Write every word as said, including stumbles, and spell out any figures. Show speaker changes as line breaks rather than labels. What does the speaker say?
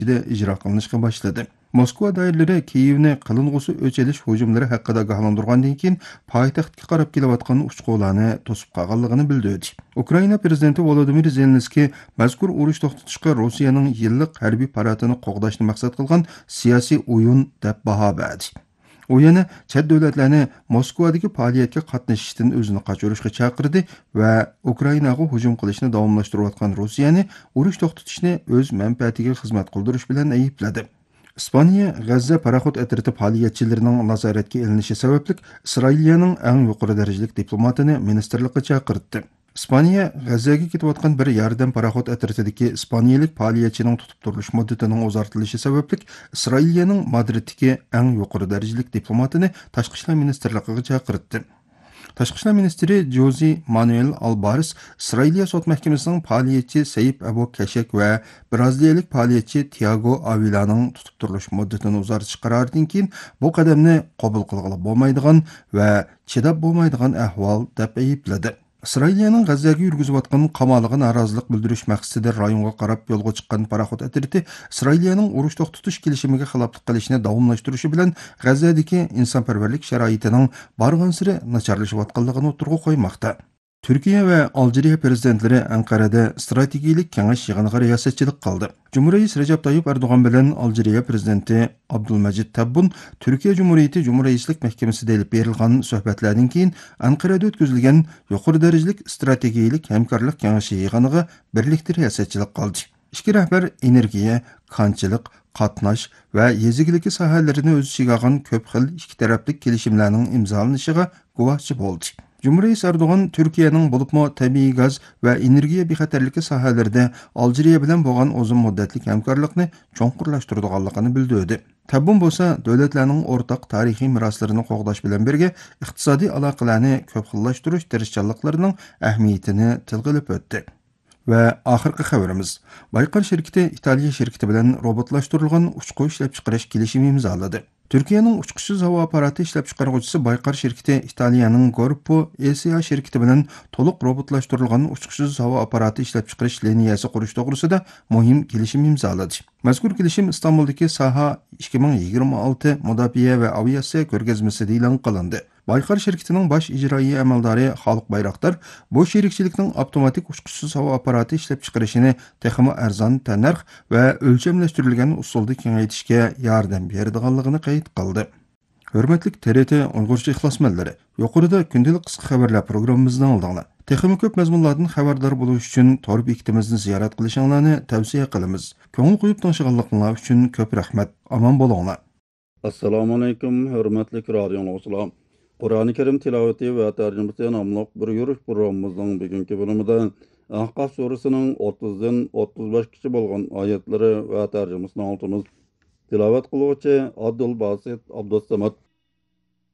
icra qilinishga boshladi. Moskva doiralari Kiyevni qiling'usi o'chilish hujumlari haqida ogohlantirgandan keyin poytaxtga qarab kelayotgan uchqunlarni to'sib qolganligini bildirdi. Ukraina prezidenti Volodymyr Zelenskiy mazkur urush to'xtatishga Rossiyaning yillik harbiy paradini qo'g'dashni maqsad qilgan siyosiy o'yin deb baho berdi. U yana chet davlatlarni Moskvadagi faoliyatga qatnashishdan o'zini qochirishga chaqirdi va Ukrainaga hujum qilishni davomlashtirayotgan Rossiyani urush to'xtatishni o'z manfaatiga xizmat qildirish bilan aybladi. İspaniya G'azza paraxod atriti faoliyatchilarining nazoratga ilinishi sababli Isroilning eng yuqori darajali diplomatini ministerlikka chaqirdi. İspaniya G'azzaga ketayotgan bir yordam paraxod atritidagi ispaniyalik faoliyatchining tutib turilish muddatining uzartilishi sababli Isroilning Madriddagi eng yuqori darajali diplomatini tashqi ishlar ministerligiga chaqirdi. Tashqi ishlar ministri Jose Manuel Albares İsrailiya sud mahkamasining faoliyatchi Sayib Abu Kashak va Braziliyalik faoliyatchi Tiago Avilaning tutib turilish muddatini uzartish qaroridan keyin bu qadamni qabul qilg'ili bo'lmaydigan va chidab bo'lmaydigan ahvol deb aybladi. İsrailiyaning G'azzaga yurgizayotgan qamaliga norozilik bildirish maqsadida rayonga qarab yo'lga chiqqan paraxod atriti Isroiliyaning urush to'xtatish kelishimiga xiloflik qilishni davomlashtirishi bilan G'azzadagi insonparvarlik sharoitining barg'ansiri nacharlashayotganligini o'tirg'a qo'ymoqda. Türkiye ve Algeriya prezidentlari Ankara'da strategik kengash yig'iniga riyosatchilik qildi. Cumhuriyet Recep Tayyip Erdoğan bilan Algeriya prezidenti Abdulmajid Tabbun Türkiye Cumhuriyeti Cumhuriyetçilik Mahkemesi'de elib berilgan suhbatlardan keyin Ankara'da o'tkazilgan yuqori darajalik strategik hamkorlik kengashi yig'iniga birlikda riyosatchilik qildi. İki rahbar energiya, qonchilik, qatnash va yezigiligi sohalarini o'z ichiga olgan ko'p xil ikki taraflik kelishimlarning imzolanishiga guvohchi bo'ldi. Cumhuriyet Erdoğan Türkiye'nin bulupmu tabiiy gaz ve energiya bexatarligi sohalarida Algeriya bilan bo'lgan uzun muddatli hamkorlikni cho'nqurlashtiradiganligini bildirdi. Tabbun bo'lsa, davlatlarning o'rtaq tarixiy meroslarini qo'g'dash bilan birga iqtisodiy aloqalarni ko'p xillashtirish tirishchanliklarining ahamiyatini tilga olib o'tdi. Ve oxirgi xabarimiz. Baykar şirketi İtaliya şirketi bilan robotlashtirilgan uçqu ishlab chiqarish kelishimi imzoladi. Türkiye'nin uçqusiz hava aparatı ishlab chiqaruvchisi Baykar şirketi İtaliyaning Gorpo E S A şirketi bilan to'liq robotlaştırılgan uçqusiz hava aparatı ishlab chiqarish liniyasi qurish to'g'risida muhim kelishim imzoladi. Mazkur kelishim İstanbul'daki Saha ikki ming yigirma olti Mudofaa va aviatsiya ko'rgazmasida e'lon qilindi. Baykar şirketining bosh ijroiy amaldori Xalq Bayraktar bu sherikchilikning avtomatik uçqusiz hava aparatı ishlab chiqarishini texmo arzon tanarx va o'lchamlashtirilgan usulda kengaytirishga yordam beradiganligini qayd qildi. Hurmatli T R T Uyg'urcha ixlosmandlari, yuqorida kundalik qisqa xabarlar programmamizdan oldinglar. Texnik ko'p mazmunlardan xabardor bo'lish uchun tor bekitimizni ziyorat qilishinglarni tavsiya qilamiz. Ko'ngil qo'yib tomoshabinlar uchun ko'p rahmat. Omon bo'linglar.
Assalomu alaykum, hurmatli radio anglovchilar. Qur'oni Karim tilovati va tarjimasi nomli bir yurish programmamizning bugungi bo'limida Ahqaf surasining o'ttizdan o'ttiz beshgacha bo'lgan oyatlari va tarjimasini oltimiz. Tilovat qiluvchi Abdul Basit Abdussamad.